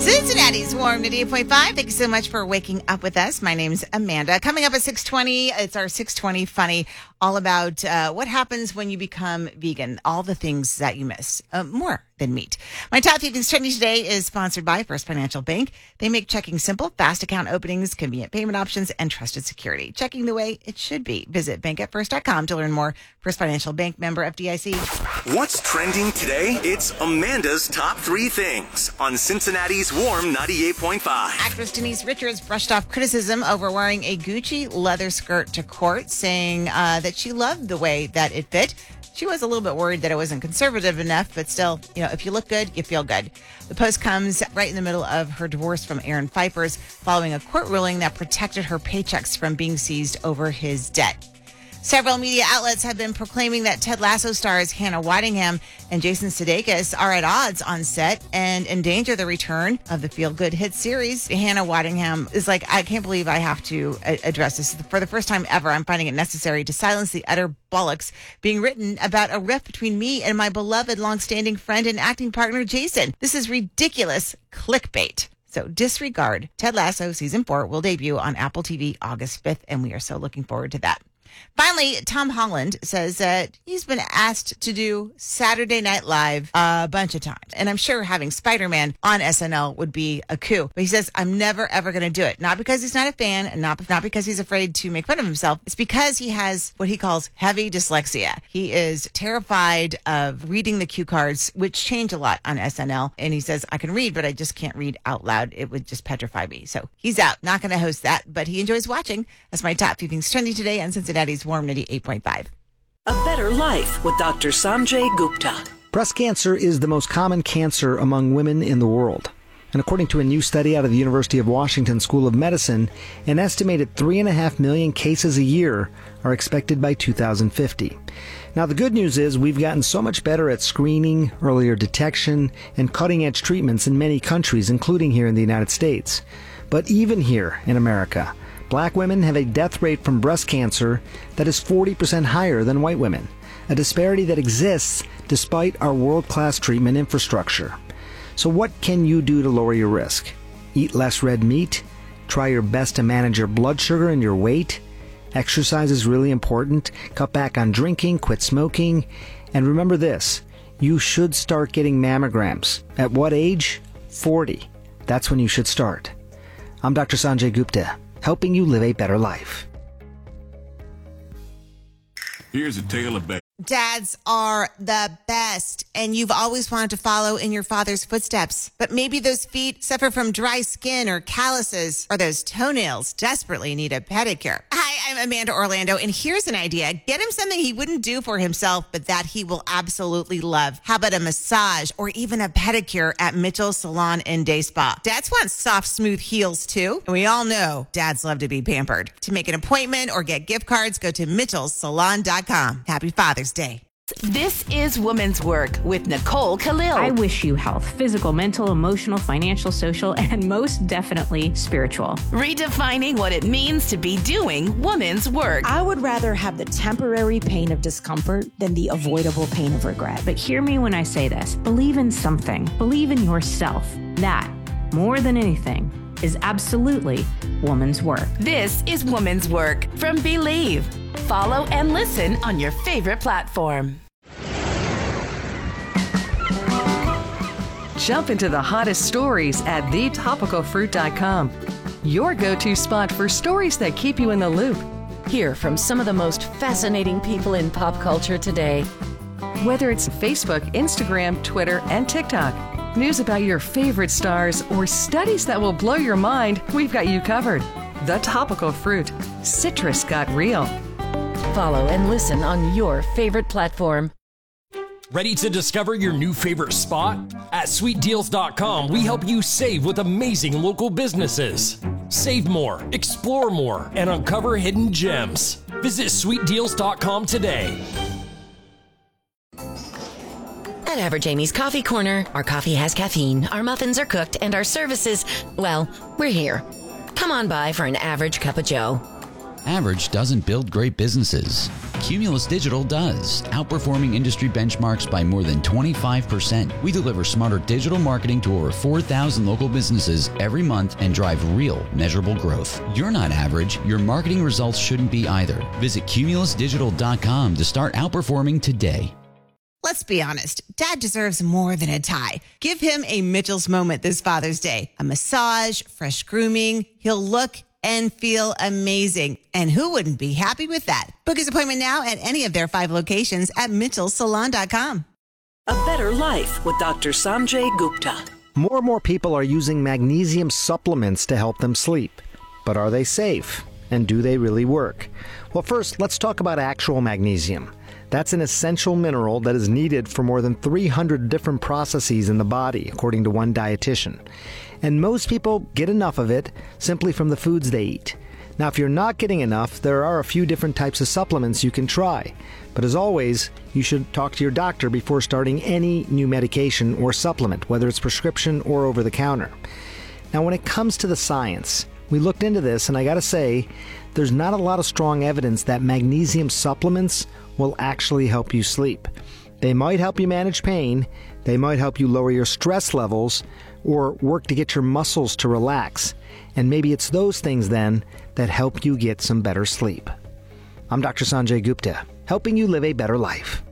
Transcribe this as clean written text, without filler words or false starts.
Cincinnati's Warm 88.5. Thank you so much for waking up with us. My name's Amanda. Coming up at 6:20, it's our 6:20 Funny, all about what happens when you become vegan, all the things that you miss, more than meat. My top few things trending today is sponsored by First Financial Bank. They make checking simple, fast account openings, convenient payment options, and trusted security. Checking the way it should be. Visit bankatfirst.com to learn more. First Financial Bank, member FDIC. What's trending today? It's Amanda's top 3 things on Cincinnati's Warm 98.5. Actress Denise Richards brushed off criticism over wearing a Gucci leather skirt to court, saying that she loved the way that it fit. She was a little bit worried that it wasn't conservative enough, but still, if you look good, you feel good. The post comes right in the middle of her divorce from Aaron Pfeiffer's, following a court ruling that protected her paychecks from being seized over his debt. Several media outlets have been proclaiming that Ted Lasso stars Hannah Waddingham and Jason Sudeikis are at odds on set and endanger the return of the feel-good hit series. Hannah Waddingham is like, I can't believe I have to address this. For the first time ever, I'm finding it necessary to silence the utter bollocks being written about a rift between me and my beloved long-standing friend and acting partner, Jason. This is ridiculous clickbait. So disregard. Ted Lasso Season 4 will debut on Apple TV August 5th, and we are so looking forward to that. Finally, Tom Holland says that he's been asked to do Saturday Night Live a bunch of times. And I'm sure having Spider-Man on SNL would be a coup. But he says, I'm never, ever going to do it. Not because he's not a fan and not because he's afraid to make fun of himself. It's because he has what he calls heavy dyslexia. He is terrified of reading the cue cards, which change a lot on SNL. And he says, I can read, but I just can't read out loud. It would just petrify me. So he's out. Not going to host that, but he enjoys watching. That's my top few things trending today on Cincinnati's Warm 98.5. A Better Life with Dr. Sanjay Gupta. Breast cancer is the most common cancer among women in the world. And according to a new study out of the University of Washington School of Medicine, an estimated 3.5 million cases a year are expected by 2050. Now, the good news is we've gotten so much better at screening, earlier detection, and cutting-edge treatments in many countries, including here in the United States. But even here in America, Black women have a death rate from breast cancer that is 40% higher than white women, a disparity that exists despite our world-class treatment infrastructure. So what can you do to lower your risk? Eat less red meat? Try your best to manage your blood sugar and your weight? Exercise is really important. Cut back on drinking, quit smoking. And remember this, you should start getting mammograms. At what age? 40. That's when you should start. I'm Dr. Sanjay Gupta, helping you live a better life. Here's a tale of Dads are the best, and you've always wanted to follow in your father's footsteps. But maybe those feet suffer from dry skin or calluses, or those toenails desperately need a pedicure. Hi, I'm Amanda Orlando, and here's an idea. Get him something he wouldn't do for himself, but that he will absolutely love. How about a massage or even a pedicure at Mitchell's Salon and Day Spa? Dads want soft, smooth heels, too. And we all know dads love to be pampered. To make an appointment or get gift cards, go to mitchellsalon.com. Happy Father's Day. This is Woman's Work with Nicole Khalil. I wish you health, physical, mental, emotional, financial, social, and most definitely spiritual. Redefining what it means to be doing woman's work. I would rather have the temporary pain of discomfort than the avoidable pain of regret. But hear me when I say this. Believe in something. Believe in yourself. That, more than anything, is absolutely woman's work. This is Woman's Work from Believe. Follow and listen on your favorite platform. Jump into the hottest stories at thetopicalfruit.com. Your go-to spot for stories that keep you in the loop. Hear from some of the most fascinating people in pop culture today. Whether it's Facebook, Instagram, Twitter, and TikTok, news about your favorite stars, or studies that will blow your mind, we've got you covered. The Topical Fruit. Citrus got real. Follow and listen on your favorite platform. Ready to discover your new favorite spot? At sweetdeals.com, we help you save with amazing local businesses. Save more, explore more, and uncover hidden gems. Visit sweetdeals.com today. At Average Amy's Coffee Corner, our coffee has caffeine, our muffins are cooked, and our services, well, we're here. Come on by for an average cup of joe. Average doesn't build great businesses. Cumulus Digital does, outperforming industry benchmarks by more than 25%. We deliver smarter digital marketing to over 4,000 local businesses every month and drive real, measurable growth. You're not average. Your marketing results shouldn't be either. Visit cumulusdigital.com to start outperforming today. Let's be honest, Dad deserves more than a tie. Give him a Mitchell's moment this Father's Day. A massage, fresh grooming. He'll look and feel amazing. And who wouldn't be happy with that? Book his appointment now at any of their 5 locations at mitchellsalon.com. A better life with Dr. Sanjay Gupta. More and more people are using magnesium supplements to help them sleep. But are they safe? And do they really work? Well, first, let's talk about actual magnesium. That's an essential mineral that is needed for more than 300 different processes in the body, according to one dietitian. And most people get enough of it simply from the foods they eat. Now, if you're not getting enough, there are a few different types of supplements you can try. But as always, you should talk to your doctor before starting any new medication or supplement, whether it's prescription or over the counter. Now, when it comes to the science, we looked into this, and I gotta say, there's not a lot of strong evidence that magnesium supplements will actually help you sleep. They might help you manage pain, they might help you lower your stress levels, or work to get your muscles to relax. And maybe it's those things then that help you get some better sleep. I'm Dr. Sanjay Gupta, helping you live a better life.